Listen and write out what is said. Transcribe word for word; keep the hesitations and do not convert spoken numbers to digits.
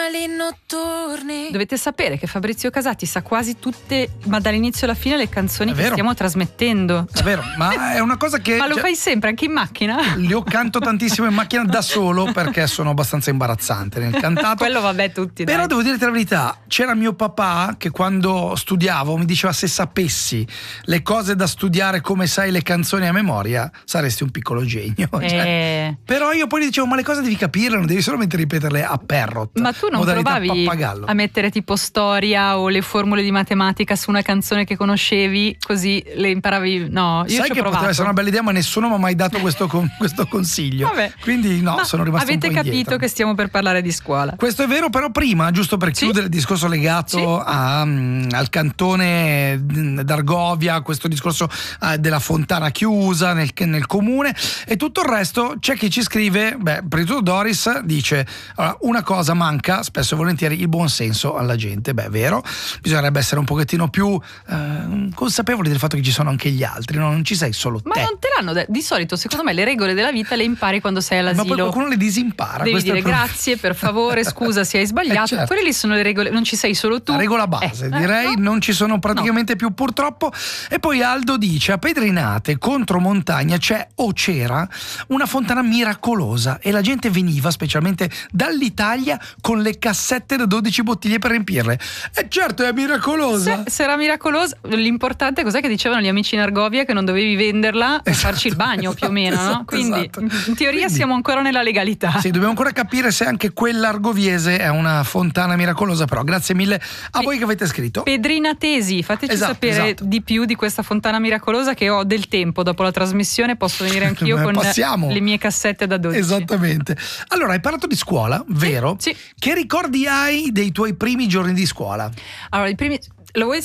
animali notturni. Dovete sapere che Fabrizio Casati sa quasi tutte, ma dall'inizio alla fine, le canzoni che stiamo trasmettendo. È vero, ma è una cosa che... Ma lo cioè, fai sempre, anche in macchina? Io canto tantissimo in macchina da solo perché sono abbastanza imbarazzante nel cantato. Quello vabbè, tutti. Però dai. devo dirti la verità, c'era mio papà che quando studiavo mi diceva: se sapessi le cose da studiare come sai le canzoni a memoria saresti un piccolo genio. Eh. Cioè, però io poi gli dicevo: ma le cose devi capirle, non devi solamente ripeterle a Perrot. Ma tu non modalità provavi pappagallo. a mettere tipo storia o le formule di matematica su una canzone che conoscevi, così le imparavi? No, io Sai ci ho che provato. poteva essere una bella idea, ma nessuno mi ha mai dato questo, con, questo consiglio. Vabbè. Quindi no, Ma sono rimasto un po' avete capito indietro. che stiamo per parlare di scuola. Questo è vero, però prima, giusto per Sì? chiudere il discorso legato Sì? a, um, al cantone d'Argovia, questo discorso uh, della fontana chiusa nel, nel comune e tutto il resto, c'è chi ci scrive, beh, prima di tutto Doris dice: allora, una cosa manca spesso e volentieri, il buon senso alla gente. Beh, è vero, bisognerebbe essere un pochettino più uh, consapevoli del fatto che ci sono anche gli altri, no? Non ci sei solo Ma te. non te l'hanno detto. Di solito, secondo me, le regole della vita le impari quando sei all'asilo. Ma poi qualcuno le disimpara. Devi questo è dire il problema. grazie, per favore, scusa se hai sbagliato. Eh, certo. Quelle lì sono le regole, non ci sei solo tu. La regola base, Eh, direi, eh, no? non ci sono praticamente No. più, purtroppo. E poi Aldo dice: a Pedrinate contro Montagna c'è o c'era una fontana miracolosa e la gente veniva specialmente dall'Italia con le cassette da dodici bottiglie per riempirle. E certo, è miracolosa. Se, se era miracolosa, l'importante cos'è che dicevano gli amici in Argovia? Che non dovevi venderla per Esatto, farci il bagno, più o meno, esatto, no? Quindi esatto. in teoria Quindi, siamo ancora nella legalità. sì, dobbiamo ancora capire se anche quella argoviese è una fontana miracolosa, però grazie mille a Pe- voi che avete scritto. Pedrinatesi, fateci Esatto, sapere esatto. di più di questa fontana miracolosa, che ho del tempo dopo la trasmissione, posso venire anch'io Beh, con passiamo. le mie cassette da dodici. Esattamente. Allora, hai parlato di scuola, vero? Sì. Che ricordi hai dei tuoi primi giorni di scuola? Allora, i primi, lo vuoi